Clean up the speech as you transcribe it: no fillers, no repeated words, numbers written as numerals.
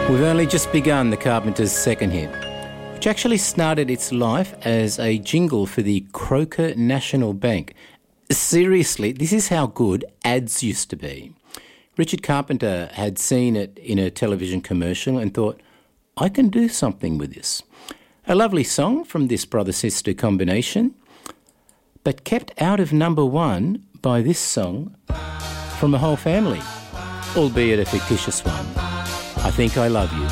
We've only just begun the Carpenters' second hit, which actually started its life as a jingle for the Croker National Bank. Seriously, this is how good ads used to be. Richard Carpenter had seen it in a television commercial and thought, I can do something with this. A lovely song from this brother-sister combination, but kept out of number one by this song from The Whole Family, albeit a fictitious one. I Think I Love You.